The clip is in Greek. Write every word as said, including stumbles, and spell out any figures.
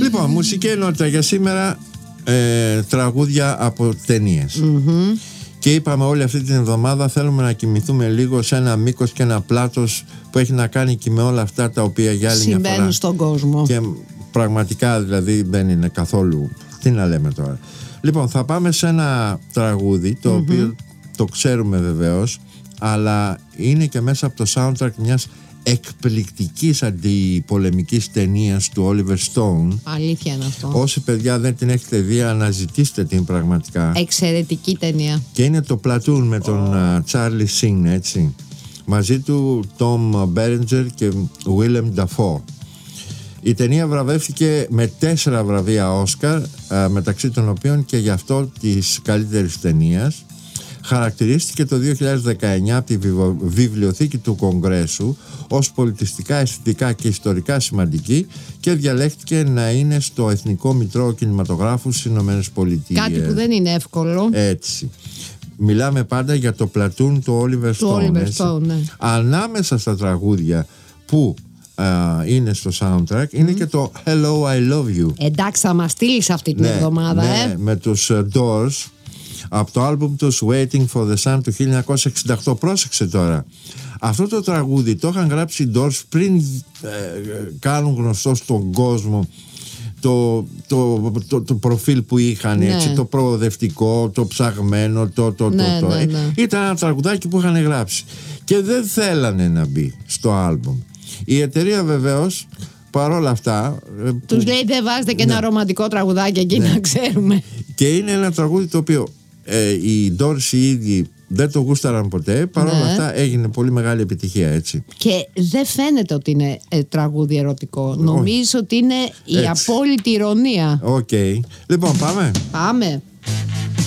Λοιπόν, μουσική ενότητα για σήμερα, ε, τραγούδια από ταινίες. Mm-hmm. Και είπαμε όλη αυτή την εβδομάδα θέλουμε να κοιμηθούμε λίγο σε ένα μήκος και ένα πλάτος που έχει να κάνει και με όλα αυτά τα οποία για άλλη μια φορά συμβαίνουν στον κόσμο. Και πραγματικά δηλαδή δεν είναι καθόλου, τι να λέμε τώρα. Λοιπόν, θα πάμε σε ένα τραγούδι το mm-hmm. οποίο το ξέρουμε βεβαίως, αλλά είναι και μέσα από το soundtrack μιας εκπληκτικής αντιπολεμικής ταινίας του Oliver Stone. Αλήθεια είναι αυτό. Όσοι παιδιά δεν την έχετε δει, αναζητήστε την πραγματικά. Εξαιρετική ταινία. Και είναι το Platoon με τον uh, Charlie Sheen, έτσι. Μαζί του Tom Berenger και Willem Dafoe. Η ταινία βραβεύτηκε με τέσσερα βραβεία Όσκαρ, μεταξύ των οποίων και γι' αυτό της καλύτερης ταινίας. Χαρακτηρίστηκε το δύο χιλιάδες δεκαεννιά από τη Βιβλιοθήκη του Κογκρέσου ως πολιτιστικά, αισθητικά και ιστορικά σημαντική και διαλέχθηκε να είναι στο Εθνικό Μητρό Κινηματογράφου στις Ηνωμένες Πολιτείες. Κάτι που δεν είναι εύκολο. Έτσι. Μιλάμε πάντα για το Platoon του Oliver Stone. Oliver Stone, ναι. Ανάμεσα στα τραγούδια που α, είναι στο soundtrack mm. είναι και το Hello I Love You. Εντάξει, θα μας στείλεις αυτή την ναι, εβδομάδα, ναι, ε. με τους uh, Doors από το άλμπουμ τους Waiting for the Sun του χίλια εννιακόσια εξήντα οκτώ. Πρόσεξε τώρα. Αυτό το τραγούδι το είχαν γράψει οι Doors πριν ε, κάνουν γνωστό στον κόσμο το, το, το, το προφίλ που είχαν, ναι. έτσι, το προοδευτικό, το ψαγμένο, το, το, ναι, το, το. Ναι, ναι. Ήταν ένα τραγουδάκι που είχαν γράψει και δεν θέλανε να μπει στο άλμπουμ. Η εταιρεία βεβαίως παρόλα αυτά τους που... λέει δεν βάζετε και ναι. ένα ρομαντικό τραγουδάκι εκεί, ναι. να ξέρουμε. Και είναι ένα τραγούδι το οποίο ε, οι Doors οι ίδιοι δεν το γούσταραν ποτέ. Παρόλα ναι. αυτά έγινε πολύ μεγάλη επιτυχία, έτσι. Και δεν φαίνεται ότι είναι ε, τραγούδι ερωτικό. Νομίζω ότι είναι η έτσι. απόλυτη ηρωνία. Οκ. Okay. Λοιπόν, πάμε. Πάμε.